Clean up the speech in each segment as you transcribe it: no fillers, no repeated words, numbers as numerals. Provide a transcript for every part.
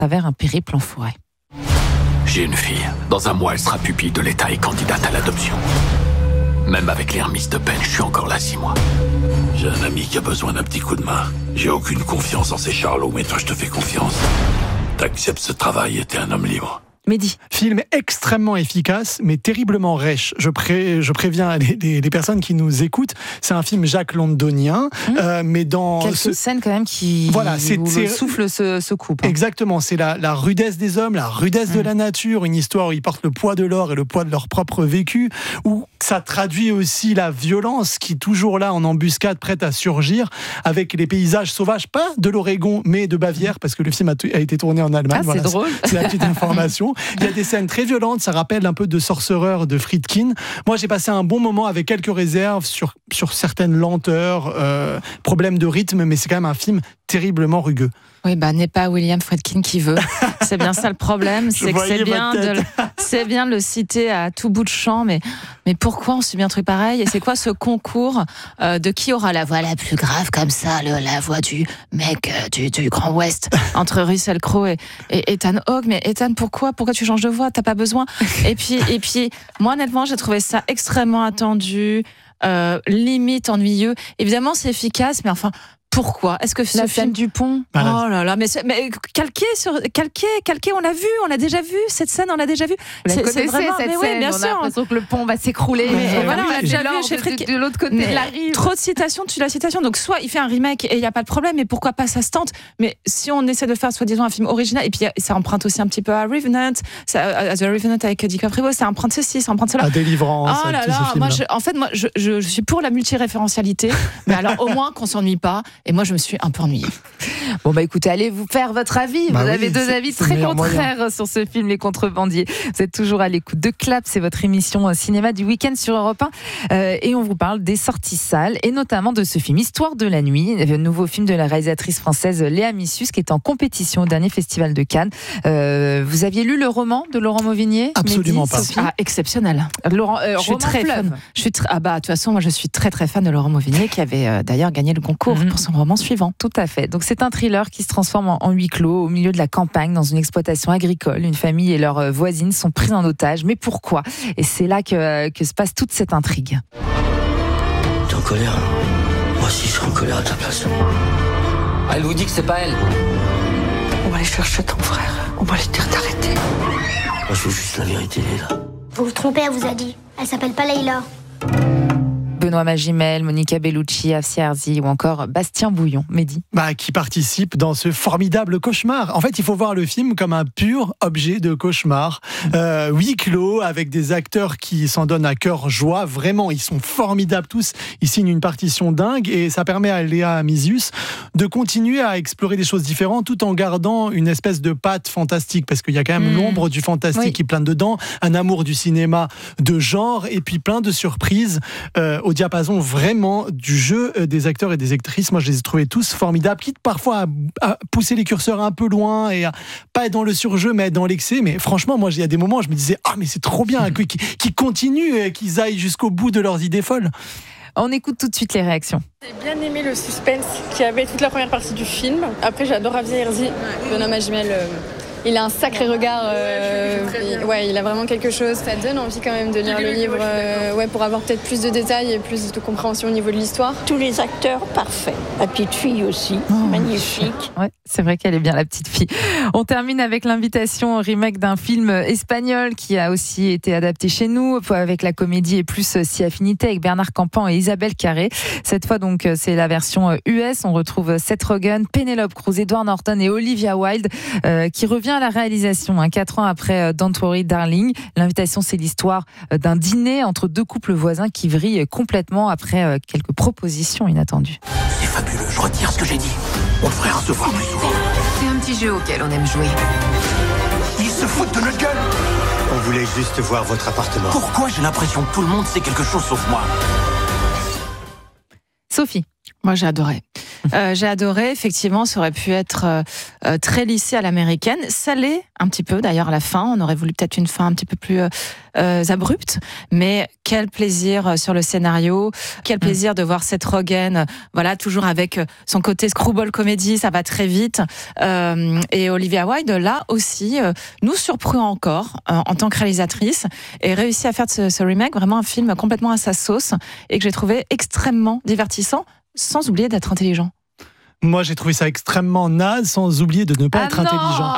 travers un périple en forêt. J'ai une fille. Dans un mois, elle sera pupille de l'État et candidate à l'adoption. Même avec les remises de peine, je suis encore là 6 mois. J'ai un ami qui a besoin d'un petit coup de main. J'ai aucune confiance en ces charlots, mais toi, je te fais confiance. T'acceptes ce travail et t'es un homme libre. Mehdi. Film extrêmement efficace, mais terriblement rêche. Je préviens les personnes qui nous écoutent, c'est un film Jacques Londonien, mais dans... Quelques scènes quand même où le souffle se coupe. Exactement, c'est la rudesse des hommes, la rudesse de la nature, une histoire où ils portent le poids de l'or et le poids de leur propre vécu, où ça traduit aussi la violence qui est toujours là en embuscade, prête à surgir, avec les paysages sauvages, pas de l'Oregon, mais de Bavière, parce que le film a été tourné en Allemagne. Ah, c'est drôle. C'est la petite information. Il y a des scènes très violentes, ça rappelle un peu de Sorcerer de Friedkin. Moi, j'ai passé un bon moment avec quelques réserves sur certaines lenteurs, problèmes de rythme, mais c'est quand même un film terriblement rugueux. Oui, n'est pas William Friedkin qui veut. C'est bien ça le problème, c'est que c'est bien de le citer à tout bout de champ, mais pourquoi on subit un truc pareil ? Et c'est quoi ce concours de qui aura la voix la plus grave comme ça, la voix du mec du Grand Ouest, entre Russell Crowe et Ethan Hawke. Mais Ethan, pourquoi tu changes de voix ? T'as pas besoin. Et puis, moi honnêtement, j'ai trouvé ça extrêmement attendu, limite ennuyeux. Évidemment, c'est efficace, mais enfin... Pourquoi ? Est-ce que la femme Dupont ? Oh là là, mais calqué, on a déjà vu cette scène, on l'a déjà vu. Vous la connaissez vraiment, cette scène, oui, bien on sûr. a l'impression que le pont va s'écrouler. Et voilà, on l'a déjà vu chez de l'autre côté de la rive. Trop de citations, tu la citation. Donc soit il fait un remake et il n'y a pas de problème, mais pourquoi pas ça se tente ? Mais si on essaie de faire soi-disant un film original, et puis ça emprunte aussi un petit peu à Revenant, The Revenant avec DiCaprio, ça emprunte ceci, ça emprunte cela. À Délivrance. Oh là là, moi je suis pour la multiréférentialité, mais alors au moins qu'on s'ennuie pas. Et moi je me suis un peu ennuyée. Bon écoutez, allez vous faire votre avis. Vous avez deux avis très contraires sur ce film Les Contrebandiers. Vous êtes toujours à l'écoute de Clap, c'est votre émission cinéma du week-end sur Europe 1 et on vous parle des sorties salles et notamment de ce film Histoire de la nuit, le nouveau film de la réalisatrice française Léa Missus qui est en compétition au dernier festival de Cannes. Vous aviez lu le roman de Laurent Mauvignier ? Absolument pas. Exceptionnel. Laurent, je suis très fan. De toute façon, moi je suis très très fan de Laurent Mauvignier qui avait d'ailleurs gagné le concours pour son roman suivant. Tout à fait. Donc c'est un thriller qui se transforme en huis clos au milieu de la campagne dans une exploitation agricole. Une famille et leurs voisines sont prises en otage. Mais pourquoi ? Et c'est là que se passe toute cette intrigue. T'es en colère ? Moi aussi je serais en colère à ta place. Elle vous dit que c'est pas elle. On va aller chercher ton frère. On va lui dire d'arrêter. Moi je veux juste la vérité, Leila. Vous vous trompez, elle vous a dit. Elle s'appelle pas Leila. Benoît Magimel, Monica Bellucci, Afsia Herzi ou encore Bastien Bouillon. Mehdi. Qui participe dans ce formidable cauchemar. En fait, il faut voir le film comme un pur objet de cauchemar. Huis clos, avec des acteurs qui s'en donnent à cœur joie. Vraiment, ils sont formidables tous. Ils signent une partition dingue et ça permet à Léa Missus de continuer à explorer des choses différentes tout en gardant une espèce de patte fantastique parce qu'il y a quand même l'ombre du fantastique qui plane dedans, un amour du cinéma de genre et puis plein de surprises au diapason vraiment du jeu des acteurs et des actrices. Moi, je les ai trouvés tous formidables, quitte parfois à pousser les curseurs un peu loin et à pas être dans le surjeu, mais être dans l'excès. Mais franchement, moi, il y a des moments où je me disais « Ah, mais c'est trop bien qu'ils continuent et qu'ils aillent jusqu'au bout de leurs idées folles ». On écoute tout de suite les réactions. J'ai bien aimé le suspense qu'il y avait toute la première partie du film. Après, j'adore Afsia Herzi, Benoît Magimel. Il a un sacré regard, il a vraiment quelque chose. Ça donne envie quand même de lire le livre, pour avoir peut-être plus de détails et plus de compréhension au niveau de l'histoire. Tous les acteurs parfaits. La petite fille aussi, magnifique. Ouais, c'est vrai qu'elle est bien la petite fille. On termine avec l'invitation au remake d'un film espagnol qui a aussi été adapté chez nous, avec la comédie et plus si affinité avec Bernard Campan et Isabelle Carré. Cette fois donc c'est la version US. On retrouve Seth Rogen, Penelope Cruz, Edward Norton et Olivia Wilde qui revient à la réalisation 4 ans après Don't Worry Darling. L'invitation, c'est l'histoire d'un dîner entre deux couples voisins qui vrillent complètement après quelques propositions inattendues. C'est fabuleux, je retire ce que j'ai dit. On devrait recevoir plus souvent. C'est un petit jeu auquel on aime jouer. Ils se foutent de notre gueule. On voulait juste voir votre appartement. Pourquoi j'ai l'impression que tout le monde sait quelque chose sauf moi ? Sophie. Moi, j'ai adoré. J'ai adoré, effectivement, ça aurait pu être très lissé à l'américaine, salé un petit peu d'ailleurs à la fin, on aurait voulu peut-être une fin un petit peu plus abrupte, mais quel plaisir sur le scénario, quel plaisir de voir Seth Rogen, voilà, toujours avec son côté screwball comédie, ça va très vite, et Olivia Wilde, là aussi, nous surprend encore en tant que réalisatrice, et réussit à faire de ce remake vraiment un film complètement à sa sauce, et que j'ai trouvé extrêmement divertissant, sans oublier d'être intelligent. Moi, j'ai trouvé ça extrêmement naze, sans oublier de ne pas être intelligent.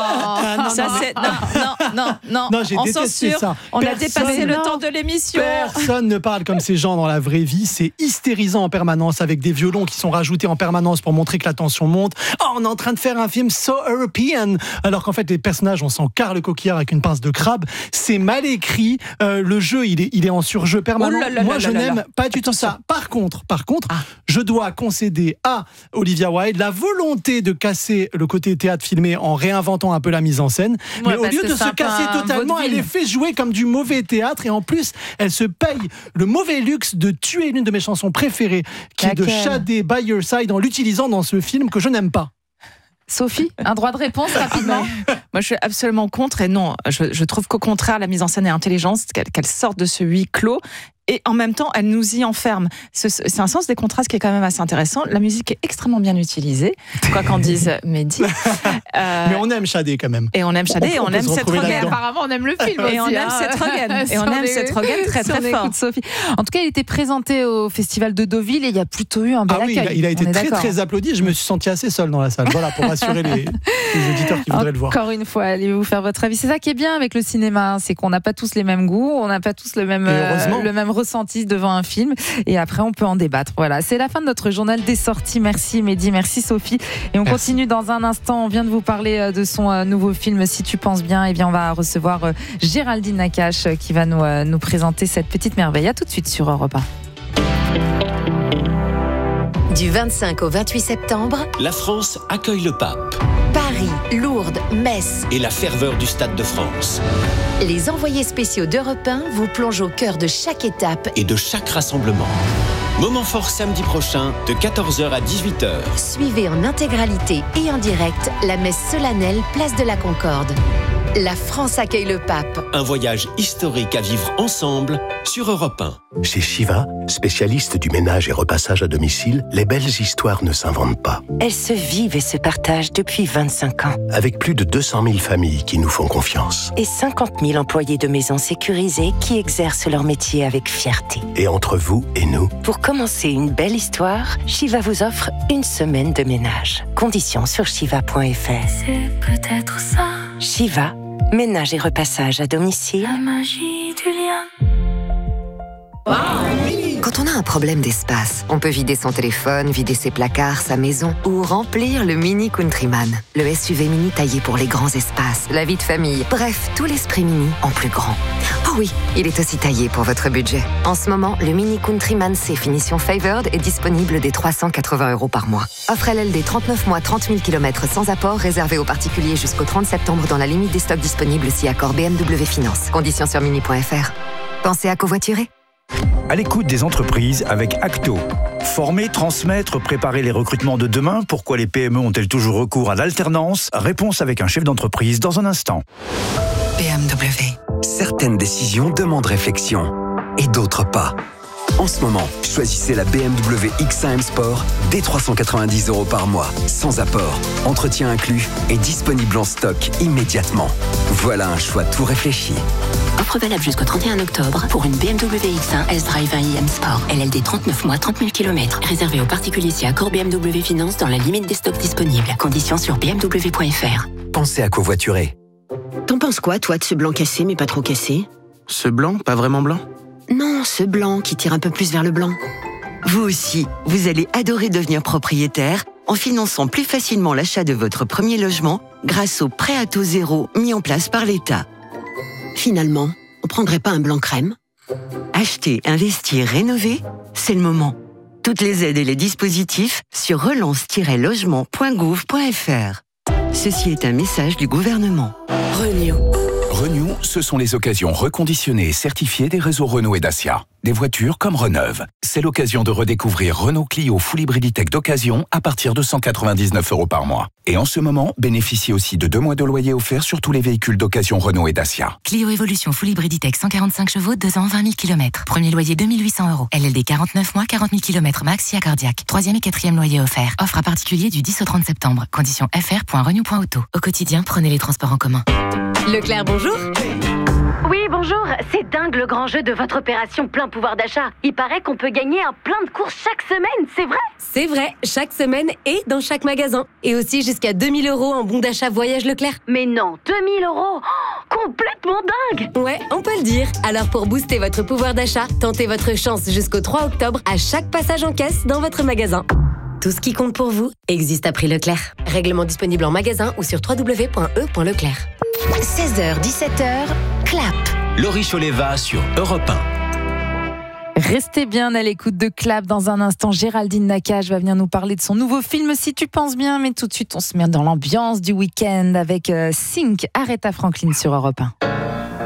Non, j'ai détesté ça. On a dépassé le temps de l'émission. Personne ne parle comme ces gens dans la vraie vie. C'est hystérisant en permanence, avec des violons qui sont rajoutés en permanence pour montrer que la tension monte. Oh, on est en train de faire un film so European, alors qu'en fait les personnages, on s'en carre le coquillard avec une pince de crabe. C'est mal écrit. Le jeu, il est en surjeu permanent. Moi, je n'aime pas du tout ça. Par contre, je dois concéder à Olivia Wilde la volonté de casser le côté théâtre filmé en réinventant un peu la mise en scène. Mais au lieu de se casser totalement, elle est fait jouer comme du mauvais théâtre, et en plus, elle se paye le mauvais luxe de tuer l'une de mes chansons préférées, qui est de Shadé By Your Side, en l'utilisant dans ce film que je n'aime pas. Sophie, un droit de réponse rapidement. Moi, je suis absolument contre, et non, je trouve qu'au contraire, la mise en scène est intelligente, qu'elle sorte de ce huis clos. Et en même temps, elle nous y enferme. C'est un sens des contrastes qui est quand même assez intéressant. La musique est extrêmement bien utilisée, quoi qu'en dise Mehdi. Mais on aime Shadé quand même. Et on aime Shadé, et on aime Seth Rogen. Apparemment, on aime le film aussi. Et on aime Seth Rogen. Et on aime Seth Rogen très très fort. Sophie. En tout cas, il était présenté au Festival de Deauville et il y a plutôt eu un bel accueil. Il a été très applaudi. Je me suis senti assez seul dans la salle. Voilà, pour rassurer les auditeurs qui voudraient le voir. Encore une fois, allez-vous faire votre avis. C'est ça qui est bien avec le cinéma, c'est qu'on n'a pas tous les mêmes goûts, on n'a pas tous le même ressenti devant un film, et après on peut en débattre. Voilà, c'est la fin de notre journal des sorties. Merci Mehdi, merci Sophie, et on continue dans un instant. On vient de vous parler de son nouveau film Si tu penses bien, et bien on va recevoir Géraldine Nakache qui va nous présenter cette petite merveille. À tout de suite sur Europe 1. Du 25 au 28 septembre, la France accueille le pape. Paris, Lourdes, Metz et la ferveur du Stade de France. Les envoyés spéciaux d'Europe 1 vous plongent au cœur de chaque étape et de chaque rassemblement. Moment fort samedi prochain de 14h à 18h. Suivez en intégralité et en direct la messe solennelle Place de la Concorde. La France accueille le pape. Un voyage historique à vivre ensemble sur Europe 1. Chez Shiva, spécialiste du ménage et repassage à domicile, les belles histoires ne s'inventent pas. Elles se vivent et se partagent depuis 25 ans. Avec plus de 200 000 familles qui nous font confiance. Et 50 000 employés de maisons sécurisées qui exercent leur métier avec fierté. Et entre vous et nous, pour commencer une belle histoire, Shiva vous offre une semaine de ménage. Conditions sur shiva.fr. C'est peut-être ça. Shiva, ménage et repassage à domicile. La magie du lien. Quand on a un problème d'espace, on peut vider son téléphone, vider ses placards, sa maison ou remplir le Mini Countryman. Le SUV mini taillé pour les grands espaces, la vie de famille, bref, tout l'esprit mini en plus grand. Oh oui, il est aussi taillé pour votre budget. En ce moment, le Mini Countryman C finition Favored est disponible dès 380 € par mois. Offre LLD 39 mois, 30 000 km sans apport, réservé aux particuliers jusqu'au 30 septembre dans la limite des stocks disponibles si accord BMW Finance. Conditions sur mini.fr. Pensez à covoiturer. À l'écoute des entreprises avec Acto. Former, transmettre, préparer les recrutements de demain. Pourquoi les PME ont-elles toujours recours à l'alternance? Réponse avec un chef d'entreprise dans un instant. BMW. Certaines décisions demandent réflexion et d'autres pas. En ce moment, choisissez la BMW X1 M Sport dès 390 € par mois, sans apport, entretien inclus et disponible en stock immédiatement. Voilà un choix tout réfléchi. Offre valable jusqu'au 31 octobre pour une BMW X1 S-Drive 1 iM Sport. LLD 39 mois, 30 000 km. Réservé aux particuliers si accord BMW Finance dans la limite des stocks disponibles. Conditions sur bmw.fr. Pensez à covoiturer. T'en penses quoi, toi, de ce blanc cassé mais pas trop cassé? Ce blanc, pas vraiment blanc? Non, ce blanc qui tire un peu plus vers le blanc. Vous aussi, vous allez adorer devenir propriétaire en finançant plus facilement l'achat de votre premier logement grâce au prêt à taux zéro mis en place par l'État. Finalement, on prendrait pas un blanc crème? Acheter, investir, rénover, c'est le moment. Toutes les aides et les dispositifs sur relance-logement.gouv.fr. Ceci est un message du gouvernement. Renew. Renew, ce sont les occasions reconditionnées et certifiées des réseaux Renault et Dacia. Des voitures comme Reneuve. C'est l'occasion de redécouvrir Renault Clio Full Hybriditech d'occasion à partir de 199 € par mois. Et en ce moment, bénéficiez aussi de 2 mois de loyer offert sur tous les véhicules d'occasion Renault et Dacia. Clio Evolution Full Hybriditech 145 chevaux, 2 ans, 20 000 km. Premier loyer 2 800 €. LLD 49 mois, 40 000 km max, si accordiaque. 3e et 4e loyer offert. Offre à particulier du 10 au 30 septembre. Conditions fr.renew.auto. Au quotidien, prenez les transports en commun. Leclerc, bonjour. Oui, bonjour. C'est dingue le grand jeu de votre opération plein pouvoir d'achat. Il paraît qu'on peut gagner un plein de courses chaque semaine, c'est vrai? C'est vrai, chaque semaine et dans chaque magasin. Et aussi jusqu'à 2 000 € en bon d'achat voyage Leclerc. Mais non, 2 000 €, complètement dingue. Ouais, on peut le dire. Alors pour booster votre pouvoir d'achat, tentez votre chance jusqu'au 3 octobre à chaque passage en caisse dans votre magasin. Tout ce qui compte pour vous existe à prix Leclerc. Règlement disponible en magasin ou sur www.e.leclerc. 16h, 17h, Clap. Laurie Choleva sur Europe 1. Restez bien à l'écoute de Clap. Dans un instant, Géraldine Nakache va venir nous parler de son nouveau film Si tu penses bien. Mais tout de suite, on se met dans l'ambiance du week-end avec Think, Aretha Franklin sur Europe 1.